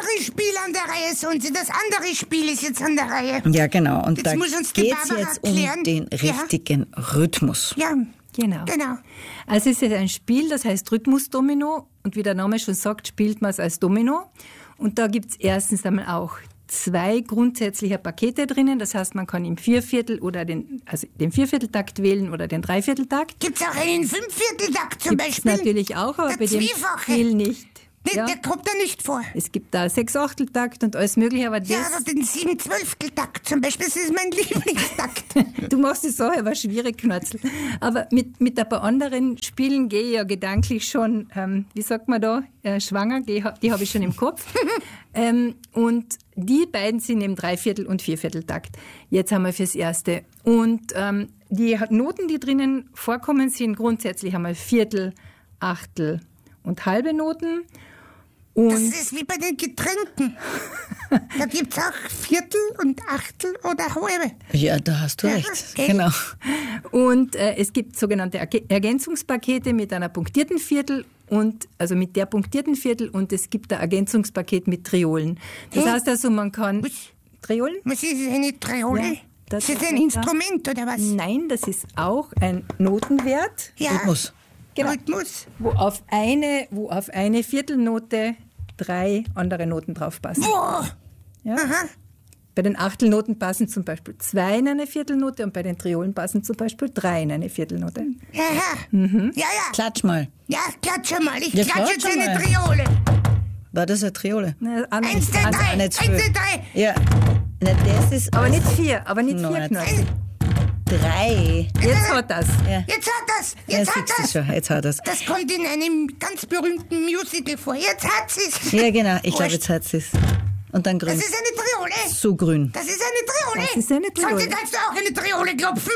andere Spiel an der Reihe, Sonsi. Das andere Spiel ist jetzt an der Reihe. Ja, genau. Und Jetzt da muss uns die geht es Barbara jetzt erklären. um den richtigen Rhythmus. Ja, Genau. genau. Also es ist ein Spiel, das heißt Rhythmusdomino. Und wie der Name schon sagt, spielt man es als Domino. Und da gibt es erstens einmal auch 2 grundsätzliche Pakete drinnen. Das heißt, man kann im Vierviertel oder den Viervierteltakt wählen oder den Dreivierteltakt. Gibt's auch einen Fünfvierteltakt zum Gibt's Beispiel? natürlich auch, aber Der bei dem Zwiefache. Spiel nicht. Nee, Ja. der kommt da nicht vor. Es gibt da 6/8-Takt und alles mögliche, aber Ja, das, oder den 7/12-Takt zum Beispiel, das ist mein Lieblingstakt. du machst die Sache aber schwierig, Knötzl. Aber mit ein paar anderen Spielen gehe ich ja gedanklich schon, wie sagt man da, schwanger, die habe ich schon im Kopf. Und die beiden sind im Dreiviertel- und Viervierteltakt. Jetzt haben wir fürs Erste. Und die Noten, die drinnen vorkommen, sind grundsätzlich einmal Viertel, Achtel und halbe Noten. Das Und ist wie bei den Getränken. Da gibt's auch Viertel und Achtel oder halbe. Ja, da hast du recht. okay. Genau. Und es gibt sogenannte Ergänzungspakete mit einer punktierten Viertel also mit der punktierten Viertel, und es gibt ein Ergänzungspaket mit Triolen. Das heißt also, man kann Was? Triolen? Was ist eine Triole? Ja, das das ist ein ist- Instrument oder was? Nein, das ist auch ein Notenwert, Ja. Rhythmus. Genau. Rhythmus. wo auf eine Viertelnote 3 andere Noten drauf passen. Boah. Ja? Aha. Bei den Achtelnoten passen zum Beispiel 2 in eine Viertelnote und bei den Triolen passen zum Beispiel 3 in eine Viertelnote. Aha. Mhm. Ja, ja. Klatsch mal. Ja, klatsche mal. Ich Ja, klatsche jetzt klatsche eine mal. Triole. War das eine Triole? Na, andere- 1, 2, 3. 1, nicht 2, zwölf. 3. Ja. Na, das ist Aber nicht 4, aber nicht 4 Nein. Knöpfe. 3. Jetzt hat das. Ja. Jetzt hat das. Ja, Jetzt hat siehst du das. schon. Jetzt hat er's. Das kommt in einem ganz berühmten Musical vor. Jetzt hat sie's. Ja, genau. Ich glaube, Wurscht. jetzt hat sie es. Und dann grün. Das ist eine Triole. So grün. Das ist eine Triole. Das ist eine Triole. Sonst kannst du auch eine Triole klopfen.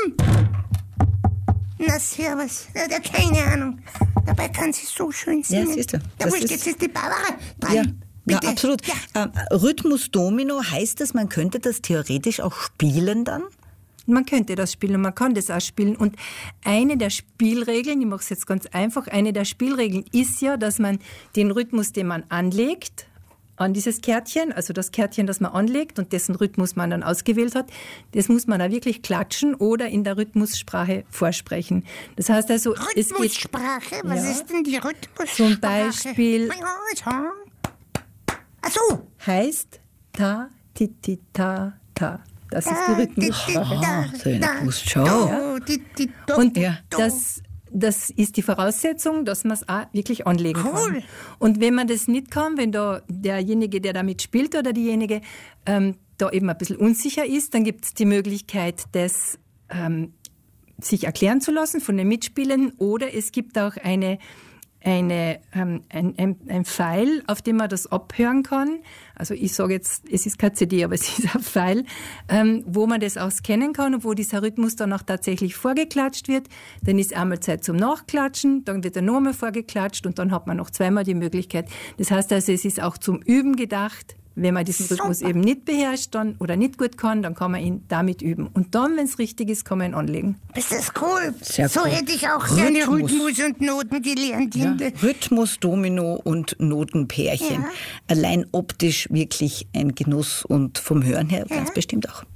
Na, servus. Ja, der keine Ahnung. Dabei kann sie so schön singen. Ja, siehst du. Ja, Das wurscht, ist- jetzt ist die Barbara dran. Ja. Ja, Bitte. absolut. Ja. Rhythmus-Domino, heißt das, man könnte das theoretisch auch spielen dann? Man könnte das spielen und man kann das auch spielen. Und eine der Spielregeln, ich mache es jetzt ganz einfach, eine der Spielregeln ist ja, dass man den Rhythmus, den man anlegt, an dieses Kärtchen, also das Kärtchen, das man anlegt und dessen Rhythmus man dann ausgewählt hat, das muss man auch wirklich klatschen oder in der Rhythmussprache vorsprechen. Das heißt also, es geht Rhythmussprache? Was Ja. ist denn die Rhythmussprache? Zum Beispiel- Ach so. heißt ta, ti, ti, ta, ta. Das ist die Rhythmussprache. so eine gewusst schon. Und Ja. das ist die Voraussetzung, dass man es auch wirklich anlegen Cool. kann. Und wenn man das nicht kann, wenn da derjenige, der damit spielt oder diejenige da eben ein bisschen unsicher ist, dann gibt es die Möglichkeit, das sich erklären zu lassen von den Mitspielern, oder es gibt auch ein Pfeil, auf dem man das abhören kann. Also ich sage jetzt, es ist kein CD, aber es ist ein Pfeil, wo man das auch scannen kann und wo dieser Rhythmus dann auch tatsächlich vorgeklatscht wird. Dann ist einmal Zeit zum Nachklatschen, dann wird er nochmal vorgeklatscht und dann hat man noch zweimal die Möglichkeit. Das heißt also, es ist auch zum Üben gedacht. Wenn man diesen Rhythmus Super. eben nicht beherrscht dann, oder nicht gut kann, dann kann man ihn damit üben. Und dann, wenn es richtig ist, kann man ihn anlegen. Ist das cool? Sehr so cool. hätte ich auch gerne Rhythmus. Rhythmus und Noten gelernt. Ja. in der- Rhythmus, Domino und Notenpärchen. Ja. Allein optisch wirklich ein Genuss und vom Hören her ganz bestimmt auch.